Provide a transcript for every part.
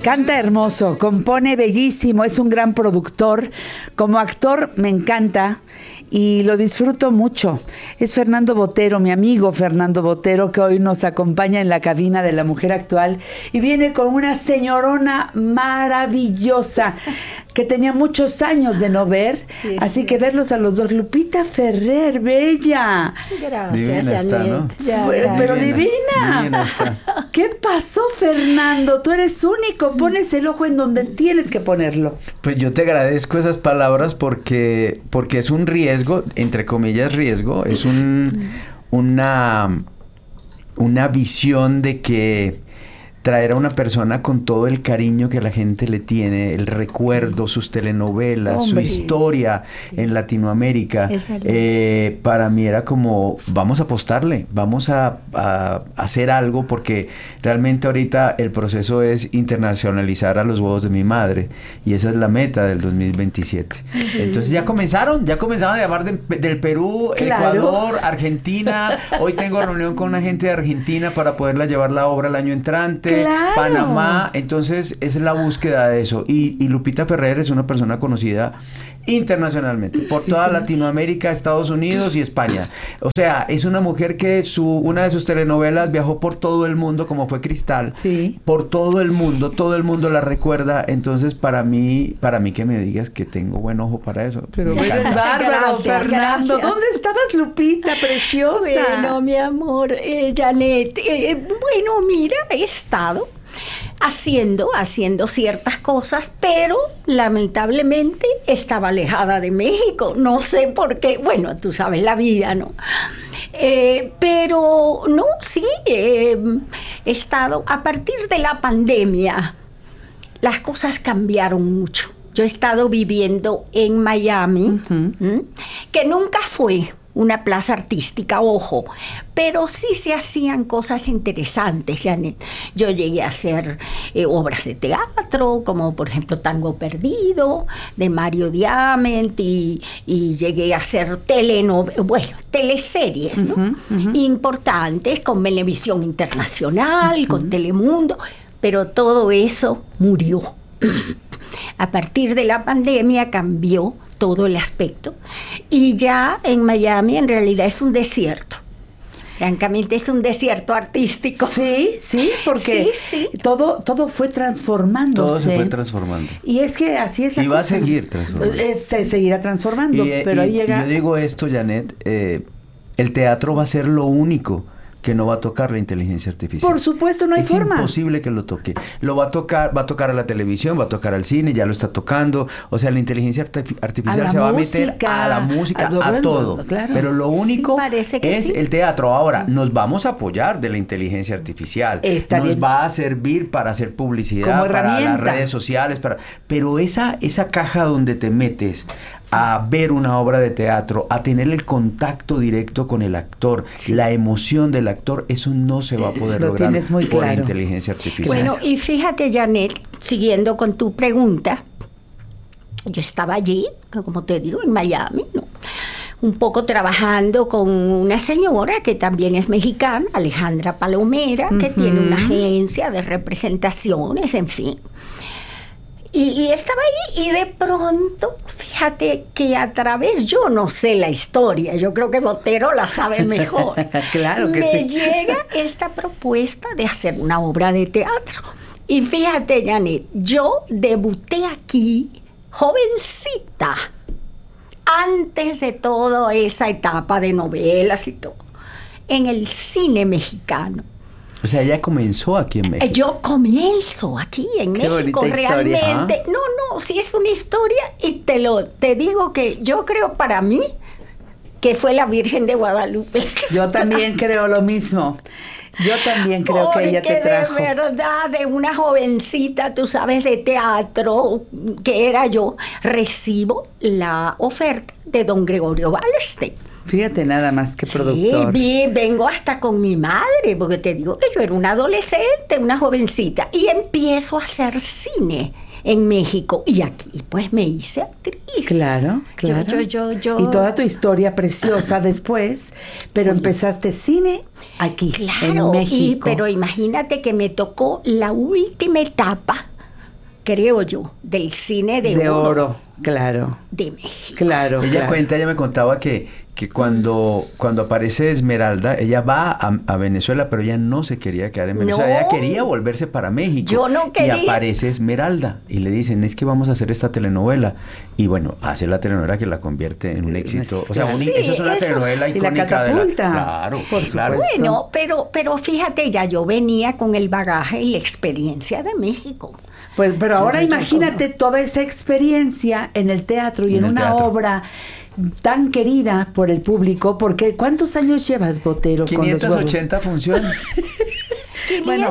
Canta hermoso, compone bellísimo, es un gran productor. Como actor me encanta y lo disfruto mucho. Es Fernando Botero, mi amigo Fernando Botero, que hoy nos acompaña en la cabina de La Mujer Actual y viene con una señorona maravillosa que tenía muchos años de no ver, sí, así que verlos a los dos. Lupita Ferrer, bella. Gracias, divina Janet. está, ¿no? Pero divina. Está. ¿Qué pasó, Fernando? Tú eres único, pones el ojo en donde tienes que ponerlo. Pues yo te agradezco esas palabras porque es un riesgo, entre comillas riesgo, es una visión de que traer a una persona con todo el cariño que la gente le tiene, el recuerdo, sus telenovelas, su historia en Latinoamérica, para mí era como, vamos a apostarle, vamos a hacer algo, porque realmente ahorita el proceso es internacionalizar a los huevos de mi madre, y esa es la meta del 2027. Entonces ya comenzaron a llamar del Perú, claro. Ecuador, Argentina. Hoy tengo reunión con una gente de Argentina para poderla llevar la obra el año entrante. Claro. Panamá, entonces es la búsqueda de eso. Y Lupita Ferrer es una persona conocida internacionalmente por toda Latinoamérica, Estados Unidos y España. O sea, es una mujer que una de sus telenovelas viajó por todo el mundo, como fue Cristal. Sí. Por todo el mundo la recuerda. Entonces, para mí que me digas que tengo buen ojo para eso. Pero eres bárbaro, Fernando. Gracias. ¿Dónde estabas, Lupita, preciosa? Bueno, mi amor, Janet, bueno, mira, he estado haciendo ciertas cosas, pero lamentablemente estaba alejada de México. No sé por qué. Bueno, tú sabes la vida, ¿no? Pero no, sí, he estado a partir de la pandemia. Las cosas cambiaron mucho. Yo he estado viviendo en Miami, que nunca fue una plaza artística, ojo, pero sí se hacían cosas interesantes, Janet. Yo llegué a hacer obras de teatro, como por ejemplo Tango Perdido, de Mario Diamant, y llegué a hacer teleseries, ¿no? Importantes, con Venevisión Internacional, con Telemundo, pero todo eso murió. A partir de la pandemia cambió todo el aspecto y ya en Miami en realidad es un desierto. Francamente es un desierto artístico. Sí, porque todo fue transformándose. Todo se fue transformando. Y es que así es la cosa. Y va a seguir transformando. Se seguirá transformando, pero ahí llega... Y yo digo esto, Janet, el teatro va a ser lo único que no va a tocar la inteligencia artificial. Por supuesto, no hay forma. Es imposible que lo toque. Lo va a tocar a la televisión, va a tocar al cine, ya lo está tocando. O sea, la inteligencia artificial se va a meter a la música, a todo. Claro. Pero lo único es el teatro. Ahora, nos vamos a apoyar de la inteligencia artificial. Nos va a servir para hacer publicidad, para las redes sociales, pero esa caja donde te metes a ver una obra de teatro, a tener el contacto directo con el actor, la emoción del actor, eso no se va a poder lograr por la inteligencia artificial. Bueno, y fíjate, Janet, siguiendo con tu pregunta, yo estaba allí, como te digo, en Miami, ¿no? Un poco trabajando con una señora que también es mexicana, Alejandra Palomera, que tiene una agencia de representaciones, en fin. Y estaba ahí y de pronto, fíjate que a través, yo no sé la historia, yo creo que Botero la sabe mejor. Claro que me llega esta propuesta de hacer una obra de teatro. Y fíjate, Janet, yo debuté aquí jovencita, antes de toda esa etapa de novelas y todo, en el cine mexicano. O sea, ella comenzó aquí en México. Yo comienzo aquí en México, realmente. No, sí es una historia y te digo que yo creo para mí que fue la Virgen de Guadalupe. Yo también creo lo mismo. Yo también creo que ella te trajo. De verdad, de una jovencita, tú sabes, de teatro, que era yo, recibo la oferta de don Gregorio Wallerstein. Fíjate nada más que productor. Sí, vengo hasta con mi madre, porque te digo que yo era una adolescente, una jovencita, y empiezo a hacer cine en México. Y aquí, pues, me hice actriz. Claro. Yo. Y toda tu historia preciosa después, pero empezaste cine aquí, en México. Pero imagínate que me tocó la última etapa creo yo, del cine de oro. Claro. De México. Claro. Ella me contaba que cuando aparece Esmeralda, ella va a Venezuela, pero ella no se quería quedar en Venezuela. Ella quería volverse para México. Yo no quería. Y aparece Esmeralda y le dicen, es que vamos a hacer esta telenovela. Y bueno, hace la telenovela que la convierte en un éxito. O sea, eso es una telenovela icónica. Y la catapulta. Claro, claro. Bueno, pero fíjate, ya yo venía con el bagaje y la experiencia de México. Pues, pero ahora imagínate toda esa experiencia en el teatro y en una obra tan querida por el público, porque ¿cuántos años llevas, Botero? 580 funciones. Bueno,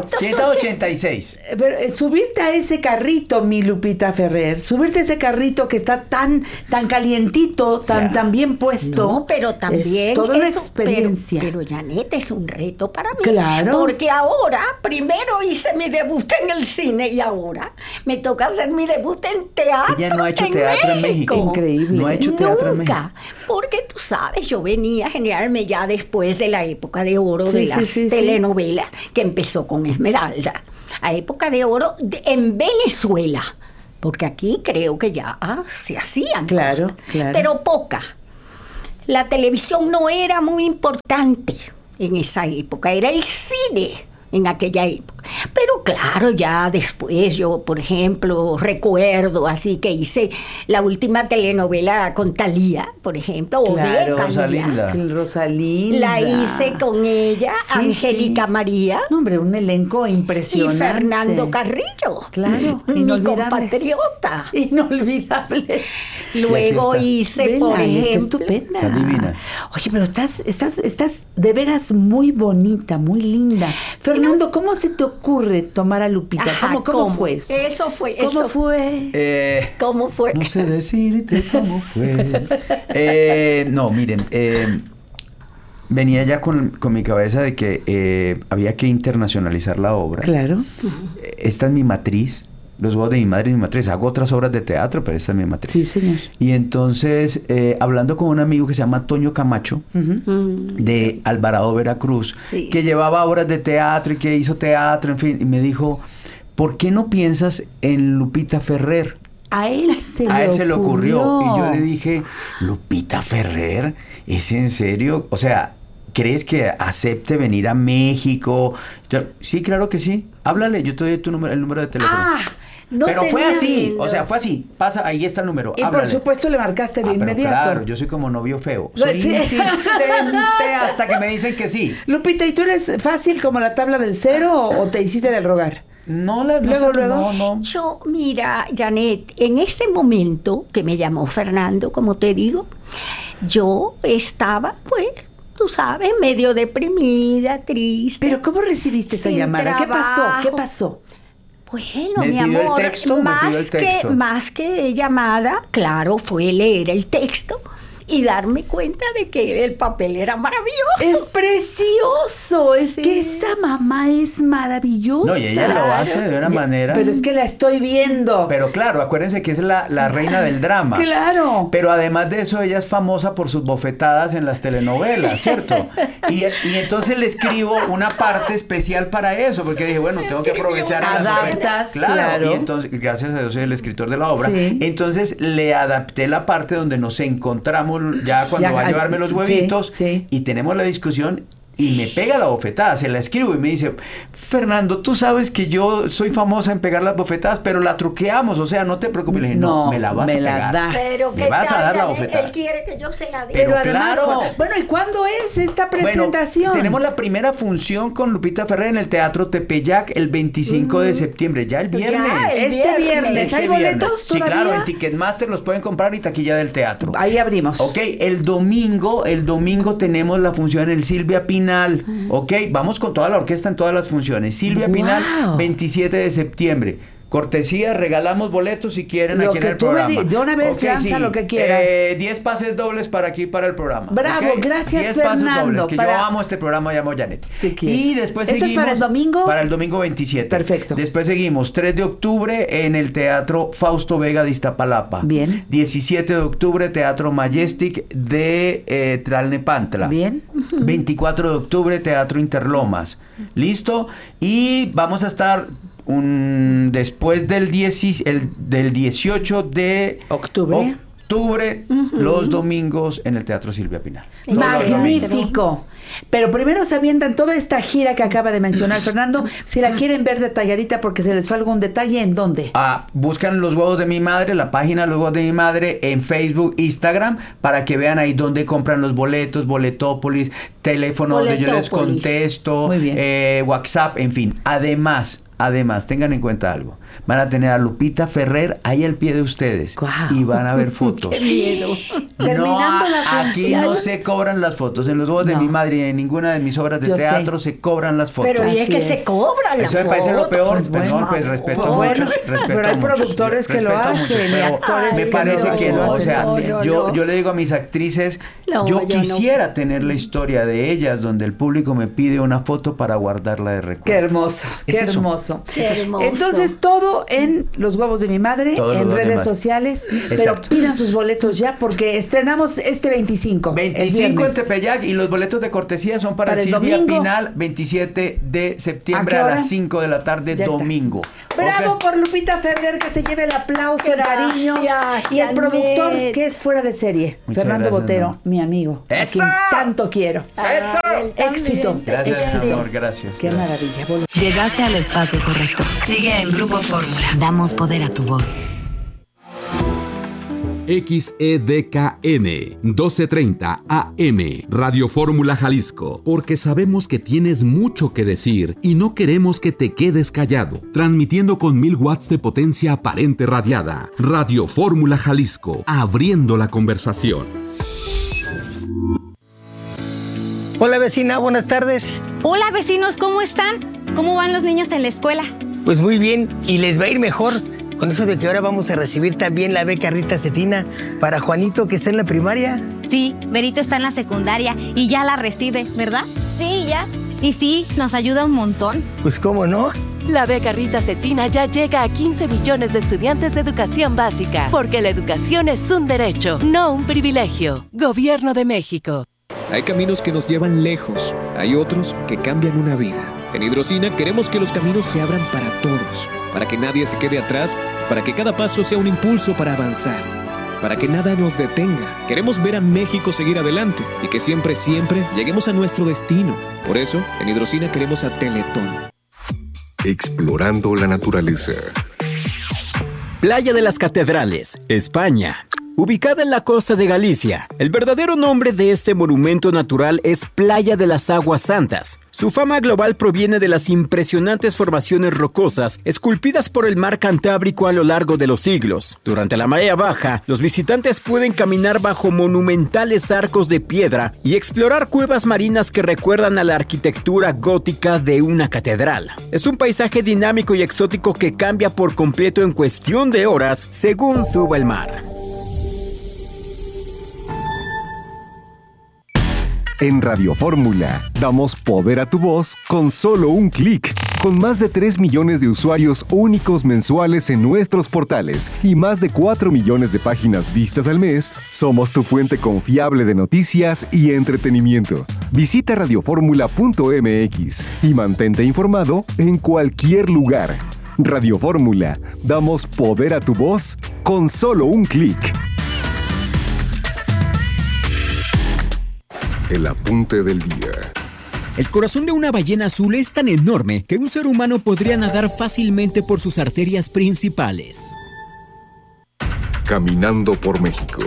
586. Pero, subirte a ese carrito, mi Lupita Ferrer, subirte a ese carrito que está tan calientito, tan bien puesto. No, pero también es toda una experiencia. Pero Janet, es un reto para mí. Claro. Porque ahora, primero hice mi debut en el cine y ahora me toca hacer mi debut en teatro. Ella no ha hecho teatro en México. Increíble. No ha hecho teatro en México. Porque tú sabes, yo venía a generarme ya después de la época de oro de las telenovelas, que empezó con Esmeralda. A época de oro en Venezuela, porque aquí creo que ya se hacían cosas, pero poca. La televisión no era muy importante en esa época, era el cine en aquella época. Pero claro, ya después yo, por ejemplo, recuerdo así que hice la última telenovela con Thalía, por ejemplo, claro, Rosalinda. La hice con ella, Angélica María. No, hombre, un elenco impresionante. Y Fernando Carrillo. Claro, mi compatriota. Inolvidables. Luego hice, por ejemplo... Está estupenda. Está divina. Oye, pero estás de veras muy bonita, muy linda. Fernando, ¿cómo se te ocurre tomar a Lupita? ¿Cómo fue eso? ¿Cómo fue? ¿Cómo fue? No sé decirte cómo fue. No, miren, venía ya con mi cabeza de que había que internacionalizar la obra. Claro. Esta es mi matriz. Los huevos de mi madre y mi matriz. Hago otras obras de teatro, pero esta es mi matriz. Sí, señor. Y entonces, hablando con un amigo que se llama Toño Camacho, de Alvarado, Veracruz, que llevaba obras de teatro y que hizo teatro, en fin, y me dijo, ¿por qué no piensas en Lupita Ferrer? A él se le ocurrió. Y yo le dije, ¿Lupita Ferrer? ¿Es en serio? O sea, ¿crees que acepte venir a México? Sí, claro que sí. Háblale, yo te doy el número de teléfono. Pero fue así, o sea, fue así. Pasa, ahí está el número. Y háblale. Por supuesto le marcaste de inmediato. Claro, yo soy como novio feo. Soy insistente hasta que me dicen que sí. Lupita, ¿y tú eres fácil como la tabla del cero o te hiciste del rogar? No. Yo, mira, Janet, en ese momento que me llamó Fernando, como te digo, yo estaba, pues, tú sabes, medio deprimida, triste. ¿Pero cómo recibiste esa llamada? ¿Qué pasó? Bueno, mi amor, más que llamada, claro, fue leer el texto y darme cuenta de que el papel era maravilloso. Es precioso, es que esa mamá es maravillosa. No, y ella lo hace de una manera... Pero es que la estoy viendo. Pero claro, acuérdense que es la reina del drama. Claro. Pero además de eso, ella es famosa por sus bofetadas en las telenovelas, ¿cierto? Y entonces le escribo una parte especial para eso, porque dije, bueno, tengo que aprovechar... Adaptas, claro. Y entonces, gracias a Dios, soy el escritor de la obra. Sí. Entonces le adapté la parte donde nos encontramos ya cuando va a llevarme los huevitos y tenemos la discusión y me pega la bofetada, se la escribo y me dice, Fernando, tú sabes que yo soy famosa en pegar las bofetadas, pero la truqueamos, o sea, no te preocupes. Le dije, no, me la vas a pegar. Me vas a dar la bofetada. Él quiere que yo se la dé. Pero además, claro. Bueno, ¿y cuándo es esta presentación? Bueno, tenemos la primera función con Lupita Ferrer en el Teatro Tepeyac el 25 de septiembre, ya el viernes. Este viernes. ¿Hay boletos todavía? Sí, claro, en Ticketmaster los pueden comprar y taquilla del teatro. Ahí abrimos. Ok, el domingo tenemos la función en el Silvia Pinal. Ok, vamos con toda la orquesta en todas las funciones. Silvia Pinal, 27 de septiembre. Cortesía, regalamos boletos si quieren aquí en el programa. De una vez lanza lo que quieras. 10 pases dobles para aquí, para el programa. Bravo, ¿okay? Gracias, 10 pases Fernando. dobles, que yo amo este programa, llamo Janet. Y después seguimos. ¿Eso es para el domingo? Para el domingo 27. Perfecto. Después seguimos, 3 de octubre en el Teatro Fausto Vega de Iztapalapa. Bien. 17 de octubre, Teatro Majestic de Tlalnepantla. Bien. 24 de octubre, Teatro Interlomas. ¿Listo? Y vamos a estar después del 18 de octubre. Los domingos en el Teatro Silvia Pinal. Magnífico. Pero primero se avientan toda esta gira que acaba de mencionar Fernando. Si la quieren ver detalladita porque se les fue algún detalle, ¿en dónde? Buscan Los Huevos de mi Madre, la página Los Huevos de mi Madre en Facebook, Instagram, para que vean ahí dónde compran los boletos, Boletópolis, teléfono donde yo les contesto, WhatsApp, en fin. Además, tengan en cuenta algo. Van a tener a Lupita Ferrer ahí al pie de ustedes. Wow. Y van a ver fotos. ¡Qué miedo! Terminando la función. Aquí no se cobran las fotos. En Los Huevos de mi Madre y en ninguna de mis obras de teatro se cobran las fotos. Pero es que se cobran las fotos. Eso me parece lo peor. Pues Perdón, pues respeto a muchos. Pero hay productores que lo hacen. Y actores me parece que no. O sea, yo le digo a mis actrices, yo quisiera tener la historia de ellas donde el público me pide una foto para guardarla de recuerdo. Qué hermoso, qué hermoso. Entonces, todo en Los Huevos de mi Madre, en redes sociales. Pero pidan sus boletos ya porque estrenamos este 25. 25 en Tepeyac y los boletos de cortesía son para el Silvia Pinal, 27 de septiembre a las 5 de la tarde, domingo. Bravo por Lupita Ferrer, que se lleve el aplauso, el cariño. Y el productor, que es fuera de serie, Fernando Botero, mi amigo, a quien tanto quiero. Éxito. Gracias, amor, gracias. Qué maravilla. Llegaste al espacio correcto. Sigue en Grupo Fórmula. Damos poder a tu voz. XEDKN 1230 AM Radio Fórmula Jalisco, porque sabemos que tienes mucho que decir y no queremos que te quedes callado. Transmitiendo con 1000 watts de potencia aparente radiada. Radio Fórmula Jalisco, abriendo la conversación. Hola vecina, buenas tardes. Hola vecinos, ¿cómo están? ¿Cómo van los niños en la escuela? Pues muy bien, y les va a ir mejor. Con eso de que ahora vamos a recibir también la beca Rita Cetina para Juanito, que está en la primaria. Sí, Berito está en la secundaria y ya la recibe, ¿verdad? Sí, ya. Y sí, nos ayuda un montón. Pues cómo no. La beca Rita Cetina ya llega a 15 millones de estudiantes de educación básica, porque la educación es un derecho, no un privilegio. Gobierno de México. Hay caminos que nos llevan lejos, hay otros que cambian una vida. En Hidrocina queremos que los caminos se abran para todos, para que nadie se quede atrás, para que cada paso sea un impulso para avanzar, para que nada nos detenga. Queremos ver a México seguir adelante y que siempre lleguemos a nuestro destino. Por eso, en Hidrocina queremos a Teletón. Explorando la naturaleza. Playa de las Catedrales, España. Ubicada en la costa de Galicia, el verdadero nombre de este monumento natural es Playa de las Aguas Santas. Su fama global proviene de las impresionantes formaciones rocosas esculpidas por el mar Cantábrico a lo largo de los siglos. Durante la marea baja, los visitantes pueden caminar bajo monumentales arcos de piedra y explorar cuevas marinas que recuerdan a la arquitectura gótica de una catedral. Es un paisaje dinámico y exótico que cambia por completo en cuestión de horas según suba el mar. En Radio Fórmula, damos poder a tu voz con solo un clic. Con más de 3 millones de usuarios únicos mensuales en nuestros portales y más de 4 millones de páginas vistas al mes, somos tu fuente confiable de noticias y entretenimiento. Visita radioformula.mx y mantente informado en cualquier lugar. Radio Fórmula, damos poder a tu voz con solo un clic. El apunte del día. El corazón de una ballena azul es tan enorme que un ser humano podría nadar fácilmente por sus arterias principales. Caminando por México.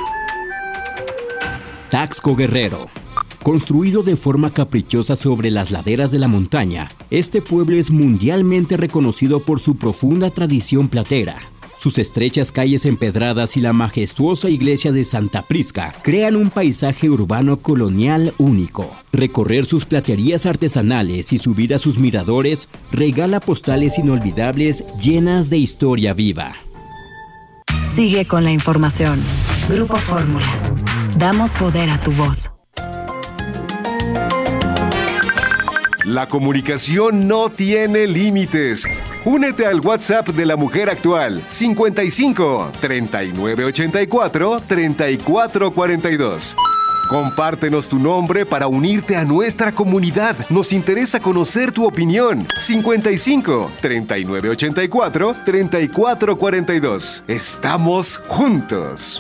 Taxco Guerrero. Construido de forma caprichosa sobre las laderas de la montaña, este pueblo es mundialmente reconocido por su profunda tradición platera. Sus estrechas calles empedradas y la majestuosa iglesia de Santa Prisca crean un paisaje urbano colonial único. Recorrer sus platerías artesanales y subir a sus miradores regala postales inolvidables llenas de historia viva. Sigue con la información. Grupo Fórmula. Damos poder a tu voz. La comunicación no tiene límites. Únete al WhatsApp de la mujer actual 55 39 84 34 42. Compártenos tu nombre para unirte a nuestra comunidad. Nos interesa conocer tu opinión. 55 39 84 34 42. Estamos juntos.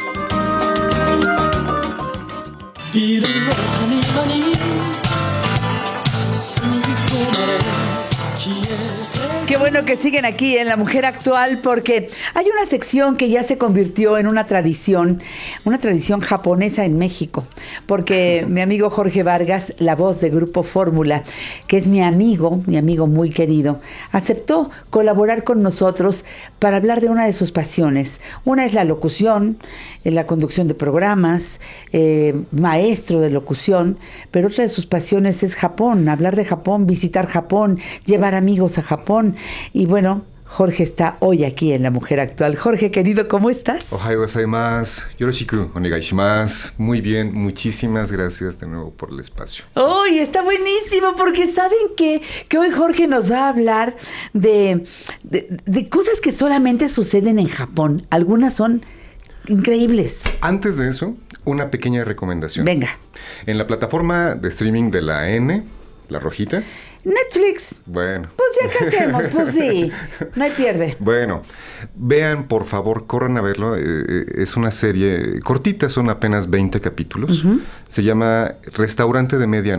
Qué bueno que siguen aquí en La Mujer Actual, porque hay una sección que ya se convirtió en una tradición japonesa en México, porque mi amigo Jorge Vargas, la voz de Grupo Fórmula, que es mi amigo muy querido, aceptó colaborar con nosotros para hablar de una de sus pasiones. Una es la locución, la conducción de programas, maestro de locución, pero otra de sus pasiones es Japón, hablar de Japón, visitar Japón, llevar amigos a Japón. Y bueno, Jorge está hoy aquí en La Mujer Actual. Jorge, querido, ¿cómo estás? Ohayou gozaimasu. Yoroshiku onegai shimasu. Muy bien, muchísimas gracias de nuevo por el espacio. ¡Uy, está buenísimo! Porque saben que hoy Jorge nos va a hablar de cosas que solamente suceden en Japón. Algunas son increíbles. Antes de eso, una pequeña recomendación. Venga. En la plataforma de streaming de la N, la rojita... Netflix. Bueno. Pues ya que hacemos, pues sí, no hay pierde. Bueno, vean, por favor, corran a verlo. Es una serie cortita, son apenas 20 capítulos. Se llama Restaurante de Medianoche.